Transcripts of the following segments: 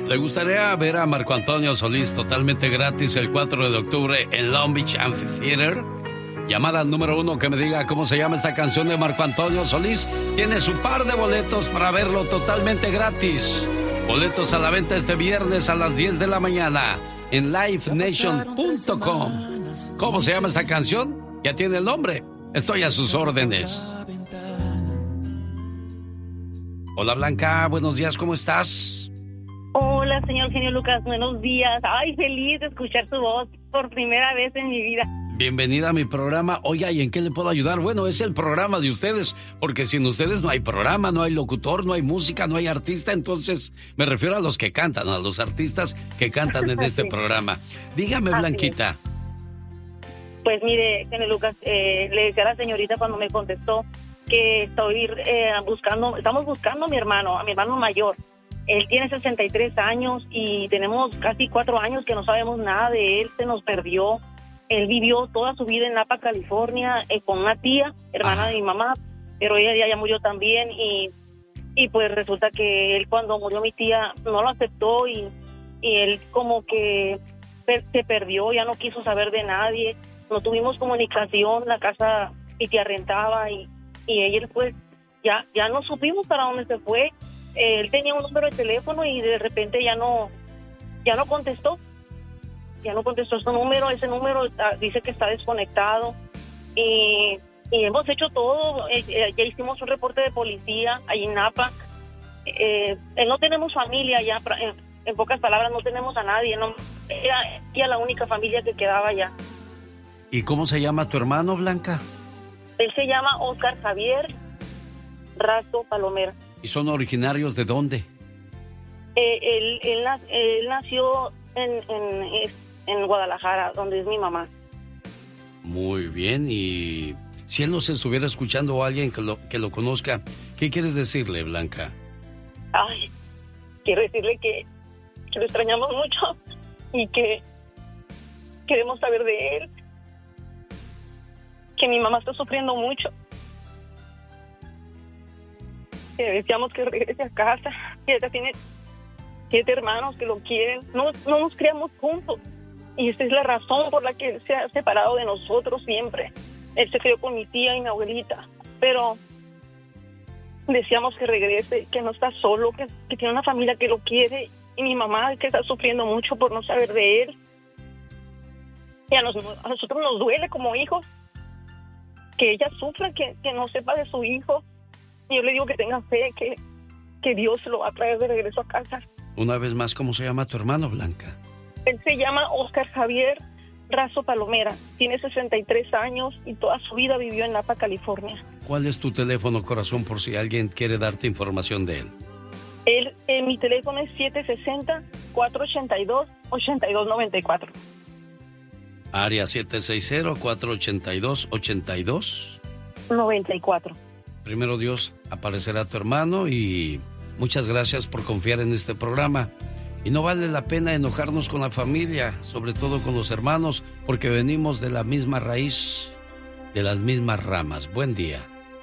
¿Le gustaría ver a Marco Antonio Solís totalmente gratis el 4 de octubre en Long Beach Amphitheater? Llamada al número 1 que me diga cómo se llama esta canción de Marco Antonio Solís. Tiene su par de boletos para verlo totalmente gratis. Boletos a la venta este viernes a las 10 de la mañana en livenation.com. ¿Cómo se llama esta canción? Ya tiene el nombre. Estoy a sus órdenes. Hola Blanca, buenos días, ¿cómo estás? Hola, señor genio Lucas, buenos días. Ay, feliz de escuchar su voz por primera vez en mi vida. Bienvenida a mi programa. Oiga, ¿y en qué le puedo ayudar? Bueno, es el programa de ustedes, porque sin ustedes no hay programa, no hay locutor, no hay música, no hay artista. Entonces, me refiero a los que cantan, a los artistas que cantan en este programa. Dígame, Blanquita. Pues mire, genio Lucas, le decía a la señorita cuando me contestó que estamos buscando a mi hermano mayor. Él tiene 63 años y tenemos casi 4 años que no sabemos nada de él, se nos perdió. Él vivió toda su vida en Napa, California, con una tía, hermana de mi mamá, pero ella ya murió también y pues resulta que él cuando murió mi tía no lo aceptó y él como que se perdió, ya no quiso saber de nadie, no tuvimos comunicación, la casa mi tía rentaba y ella pues ya no supimos para dónde se fue. Él tenía un número de teléfono y de repente ya no contestó. Ya no contestó su número, ese número dice que está desconectado y hemos hecho todo, ya hicimos un reporte de policía ahí en Napa. No tenemos familia ya, en pocas palabras no tenemos a nadie, no, era la única familia que quedaba ya. ¿Y cómo se llama tu hermano, Blanca? Él se llama Oscar Javier Razo Palomera. ¿Y son originarios de dónde? Él nació en Guadalajara, donde es mi mamá. Muy bien, y si él nos estuviera escuchando o alguien que lo conozca, ¿qué quieres decirle, Blanca? Ay, quiero decirle que lo extrañamos mucho y que queremos saber de él, que mi mamá está sufriendo mucho, que deseamos que regrese a casa, que ella tiene 7 hermanos que lo quieren, no nos criamos juntos. Y esa es la razón por la que él se ha separado de nosotros siempre. Él se crió con mi tía y mi abuelita, pero deseamos que regrese, que no está solo, que tiene una familia que lo quiere, y mi mamá que está sufriendo mucho por no saber de él. Y a nosotros nos duele como hijos que ella sufra, que no sepa de su hijo. Y yo le digo que tenga fe, que Dios lo va a traer de regreso a casa. Una vez más, ¿cómo se llama tu hermano, Blanca? Él se llama Oscar Javier Razo Palomera. Tiene 63 años y toda su vida vivió en Napa, California. ¿Cuál es tu teléfono, corazón, por si alguien quiere darte información de él? Mi teléfono es 760-482-8294. Área 760-482-82. 94. Primero Dios, aparecerá tu hermano y muchas gracias por confiar en este programa. Y no vale la pena enojarnos con la familia, sobre todo con los hermanos, porque venimos de la misma raíz, de las mismas ramas. Buen día.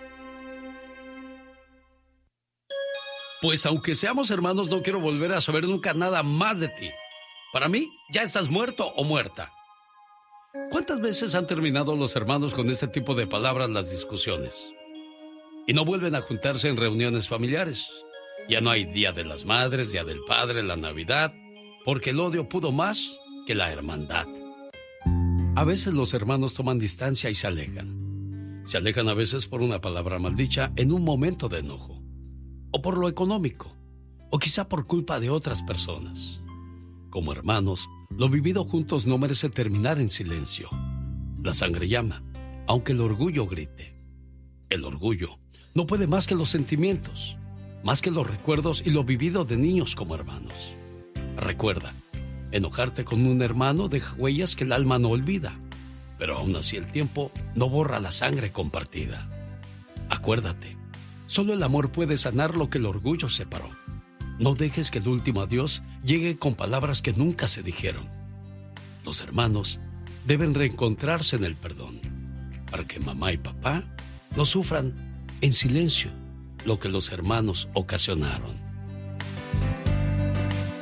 Pues aunque seamos hermanos, no quiero volver a saber nunca nada más de ti. Para mí, ya estás muerto o muerta. ¿Cuántas veces han terminado los hermanos con este tipo de palabras las discusiones? Y no vuelven a juntarse en reuniones familiares. Ya no hay Día de las Madres, Día del Padre, la Navidad, porque el odio pudo más que la hermandad. A veces los hermanos toman distancia y se alejan. Se alejan a veces por una palabra maldicha en un momento de enojo. O por lo económico. O quizá por culpa de otras personas. Como hermanos, lo vivido juntos no merece terminar en silencio. La sangre llama, aunque el orgullo grite. El orgullo no puede más que los sentimientos, más que los recuerdos y lo vivido de niños como hermanos. Recuerda, enojarte con un hermano deja huellas que el alma no olvida, pero aún así el tiempo no borra la sangre compartida. Acuérdate, solo el amor puede sanar lo que el orgullo separó. No dejes que el último adiós llegue con palabras que nunca se dijeron. Los hermanos deben reencontrarse en el perdón, para que mamá y papá no sufran en silencio lo que los hermanos ocasionaron.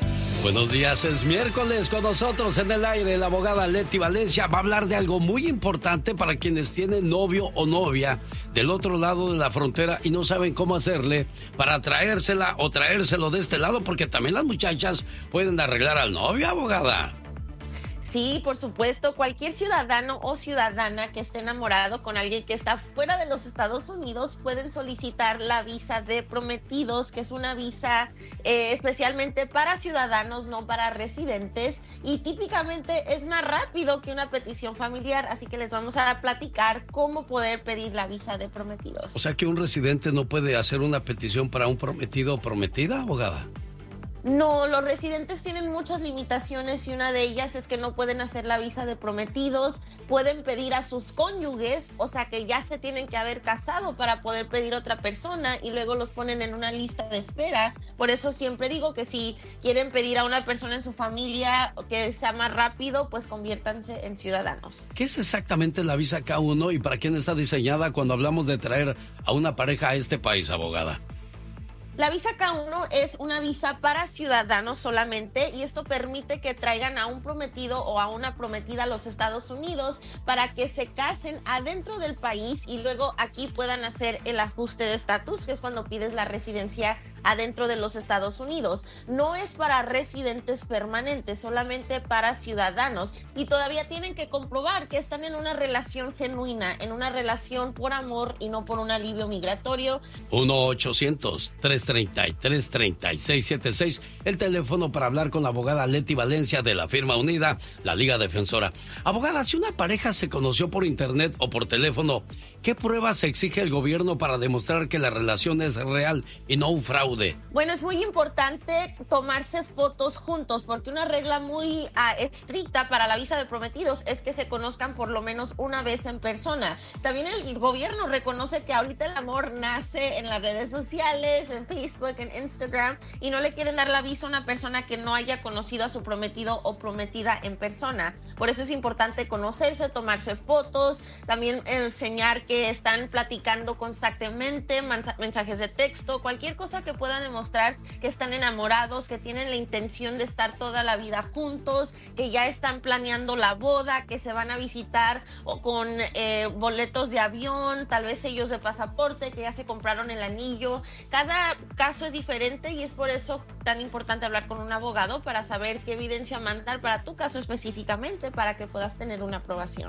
Buenos días, es miércoles. Con nosotros en el aire la abogada Leti Valencia va a hablar de algo muy importante para quienes tienen novio o novia del otro lado de la frontera y no saben cómo hacerle para traérsela o traérselo de este lado, porque también las muchachas pueden arreglar al novio, abogada. Sí, por supuesto, cualquier ciudadano o ciudadana que esté enamorado con alguien que está fuera de los Estados Unidos pueden solicitar la visa de prometidos, que es una visa especialmente para ciudadanos, no para residentes, y típicamente es más rápido que una petición familiar, así que les vamos a platicar cómo poder pedir la visa de prometidos. O sea que un residente no puede hacer una petición para un prometido o prometida, abogada. No, los residentes tienen muchas limitaciones y una de ellas es que no pueden hacer la visa de prometidos, pueden pedir a sus cónyuges, o sea que ya se tienen que haber casado para poder pedir otra persona y luego los ponen en una lista de espera. Por eso siempre digo que si quieren pedir a una persona en su familia que sea más rápido, pues conviértanse en ciudadanos. ¿Qué es exactamente la visa K1 y para quién está diseñada cuando hablamos de traer a una pareja a este país, abogada? La visa K1 es una visa para ciudadanos solamente y esto permite que traigan a un prometido o a una prometida a los Estados Unidos para que se casen adentro del país y luego aquí puedan hacer el ajuste de estatus, que es cuando pides la residencia adentro de los Estados Unidos. No es para residentes permanentes, solamente para ciudadanos y todavía tienen que comprobar que están en una relación genuina, en una relación por amor y no por un alivio migratorio. 1-800-333-3676, el teléfono para hablar con la abogada Leti Valencia de la firma unida, la Liga Defensora. Abogada, si una pareja se conoció por internet o por teléfono, ¿qué pruebas exige el gobierno para demostrar que la relación es real y no un fraude? Bueno, es muy importante tomarse fotos juntos porque una regla muy estricta para la visa de prometidos es que se conozcan por lo menos una vez en persona. También el gobierno reconoce que ahorita el amor nace en las redes sociales, en Facebook, en Instagram, y no le quieren dar la visa a una persona que no haya conocido a su prometido o prometida en persona. Por eso es importante conocerse, tomarse fotos, también enseñar que están platicando constantemente, mensajes de texto, cualquier cosa que puedan demostrar que están enamorados, que tienen la intención de estar toda la vida juntos, que ya están planeando la boda, que se van a visitar o con boletos de avión, tal vez ellos de pasaporte, que ya se compraron el anillo. Cada caso es diferente y es por eso tan importante hablar con un abogado para saber qué evidencia mandar para tu caso específicamente para que puedas tener una aprobación.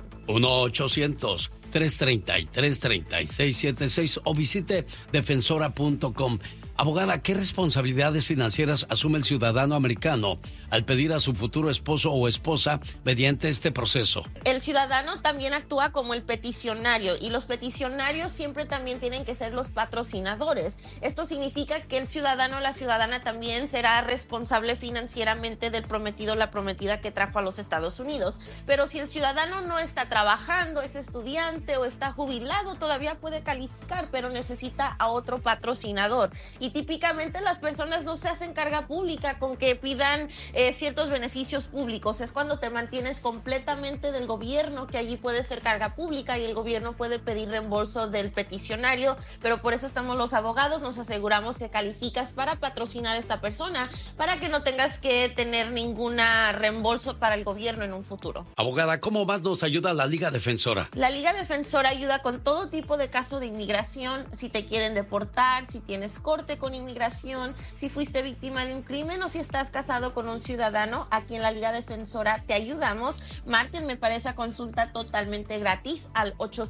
1-800-333-3676 o visite defensora.com. Abogada, ¿qué responsabilidades financieras asume el ciudadano americano al pedir a su futuro esposo o esposa mediante este proceso? El ciudadano también actúa como el peticionario y los peticionarios siempre también tienen que ser los patrocinadores. Esto significa que el ciudadano o la ciudadana también será responsable financieramente del prometido o la prometida que trajo a los Estados Unidos. Pero si el ciudadano no está trabajando, es estudiante o está jubilado, todavía puede calificar, pero necesita a otro patrocinador. Y típicamente las personas no se hacen carga pública con que pidan ciertos beneficios públicos. Es cuando te mantienes completamente del gobierno que allí puede ser carga pública y el gobierno puede pedir reembolso del peticionario, pero por eso estamos los abogados, nos aseguramos que calificas para patrocinar a esta persona para que no tengas que tener ninguna reembolso para el gobierno en un futuro. Abogada, ¿cómo más nos ayuda la Liga Defensora? La Liga Defensora ayuda con todo tipo de caso de inmigración, si te quieren deportar, si tienes corte con inmigración, si fuiste víctima de un crimen o si estás casado con un ciudadano. Aquí en la Liga Defensora te ayudamos. Marquen, me parece, a consulta totalmente gratis al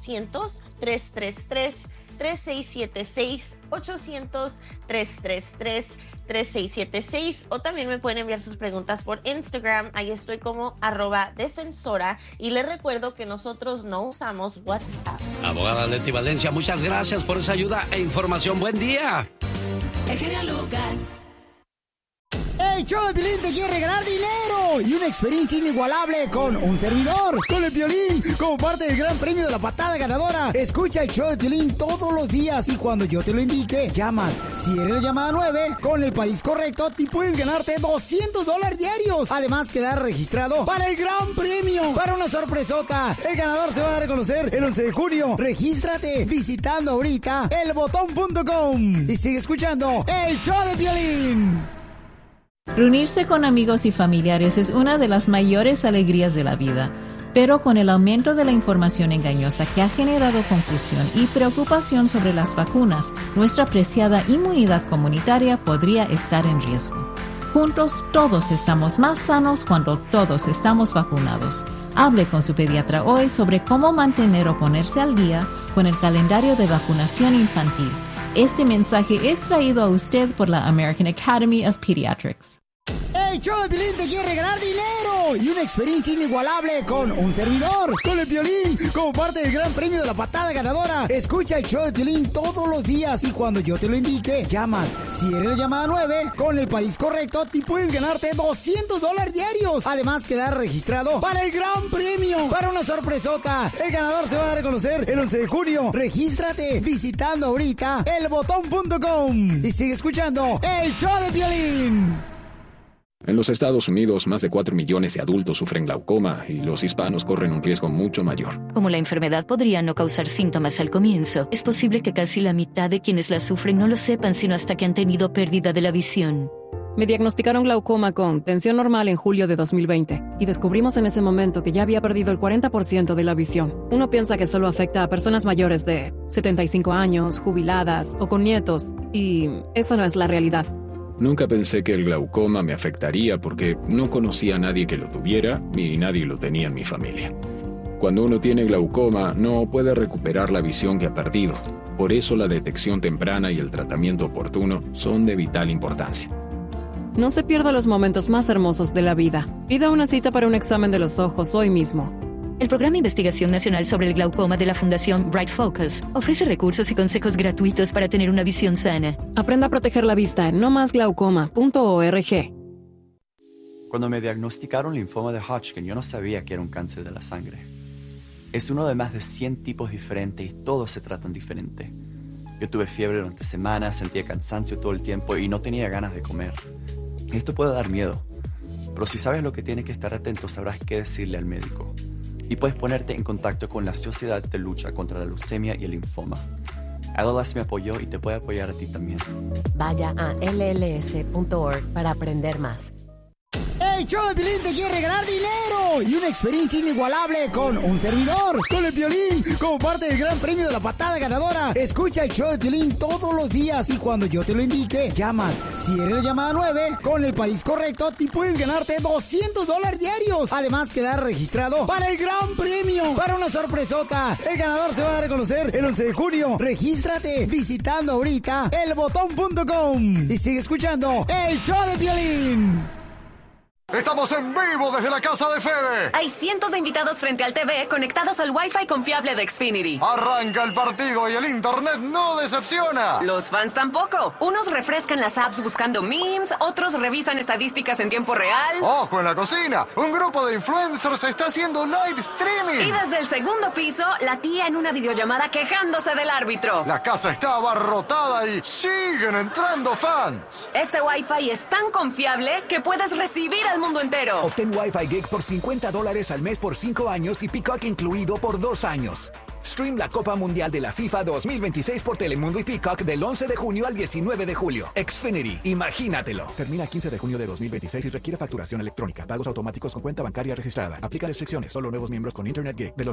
800-333-3676, 800-333-3676, o también me pueden enviar sus preguntas por Instagram. Ahí estoy como @defensora y les recuerdo que nosotros no usamos WhatsApp. Abogada Leti Valencia, muchas gracias por esa ayuda e información. Buen día. El genio Lucas. El show de Piolín te quiere regalar dinero y una experiencia inigualable con un servidor, con el Piolín, como parte del gran premio de la patada ganadora. Escucha el show de Piolín todos los días y cuando yo te lo indique, llamas. Si eres la llamada 9, con el país correcto, te puedes ganarte $200 diarios. Además, quedar registrado para el gran premio, para una sorpresota. El ganador se va a dar a conocer el 11 de junio. Regístrate visitando ahorita elbotón.com y sigue escuchando el show de Piolín. Reunirse con amigos y familiares es una de las mayores alegrías de la vida, pero con el aumento de la información engañosa que ha generado confusión y preocupación sobre las vacunas, nuestra preciada inmunidad comunitaria podría estar en riesgo. Juntos todos estamos más sanos cuando todos estamos vacunados. Hable con su pediatra hoy sobre cómo mantener o ponerse al día con el calendario de vacunación infantil. Este mensaje es traído a usted por la American Academy of Pediatrics. El show de Piolín te quiere regalar dinero y una experiencia inigualable con un servidor, con el Piolín, como parte del gran premio de la patada ganadora. Escucha el show de Piolín todos los días y cuando yo te lo indique, llamas. Si eres la llamada 9, con el país correcto, te puedes ganarte $200 diarios. Además, quedar registrado para el gran premio, para una sorpresota. El ganador se va a dar a conocer el 11 de junio. Regístrate visitando ahorita elbotón.com y sigue escuchando el show de Piolín. En los Estados Unidos, más de 4 millones de adultos sufren glaucoma y los hispanos corren un riesgo mucho mayor. Como la enfermedad podría no causar síntomas al comienzo, es posible que casi la mitad de quienes la sufren no lo sepan sino hasta que han tenido pérdida de la visión. Me diagnosticaron glaucoma con tensión normal en julio de 2020 y descubrimos en ese momento que ya había perdido el 40% de la visión. Uno piensa que solo afecta a personas mayores de 75 años, jubiladas o con nietos, y esa no es la realidad. Nunca pensé que el glaucoma me afectaría porque no conocía a nadie que lo tuviera y nadie lo tenía en mi familia. Cuando uno tiene glaucoma, no puede recuperar la visión que ha perdido. Por eso la detección temprana y el tratamiento oportuno son de vital importancia. No se pierda los momentos más hermosos de la vida. Pida una cita para un examen de los ojos hoy mismo. El Programa de Investigación Nacional sobre el Glaucoma de la Fundación Bright Focus ofrece recursos y consejos gratuitos para tener una visión sana. Aprenda a proteger la vista en nomasglaucoma.org. Cuando me diagnosticaron linfoma de Hodgkin, yo no sabía que era un cáncer de la sangre. Es uno de más de 100 tipos diferentes y todos se tratan diferente. Yo tuve fiebre durante semanas, sentía cansancio todo el tiempo y no tenía ganas de comer. Esto puede dar miedo, pero si sabes lo que tienes que estar atento, sabrás qué decirle al médico. Y puedes ponerte en contacto con la Sociedad de Lucha contra la Leucemia y el Linfoma. LLS me apoyó y te puede apoyar a ti también. Vaya a lls.org para aprender más. El show de Piolín te quiere regalar dinero y una experiencia inigualable con un servidor, con el Piolín, como parte del gran premio de la patada ganadora. Escucha el show de Piolín todos los días y cuando yo te lo indique, llamas. Si eres la llamada 9, con el país correcto, te puedes ganarte $200 diarios. Además, quedar registrado para el gran premio, para una sorpresota. El ganador se va a dar a conocer el 11 de junio. Regístrate visitando ahorita elbotón.com y sigue escuchando el show de Piolín. Estamos en vivo desde la casa de Fede. Hay cientos de invitados frente al TV conectados al Wi-Fi confiable de Xfinity. Arranca el partido y el internet no decepciona. Los fans tampoco. Unos refrescan las apps buscando memes, otros revisan estadísticas en tiempo real. ¡Ojo en la cocina! Un grupo de influencers está haciendo live streaming. Y desde el segundo piso, la tía en una videollamada quejándose del árbitro. La casa está abarrotada y siguen entrando fans. Este Wi-Fi es tan confiable que puedes recibir al mundo entero. Obtén Wi-Fi Gig por $50 al mes por 5 años y Peacock incluido por 2 años. Stream la Copa Mundial de la FIFA 2026 por Telemundo y Peacock del 11 de junio al 19 de julio. Xfinity, imagínatelo. Termina el 15 de junio de 2026 y requiere facturación electrónica. Pagos automáticos con cuenta bancaria registrada. Aplica restricciones. Solo nuevos miembros con Internet Gig. De